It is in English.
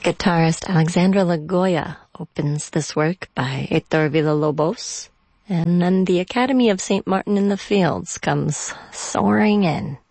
Guitarist Alexandra Lagoya opens this work by Heitor Villa-Lobos, and then the Academy of St. Martin in the Fields comes soaring in.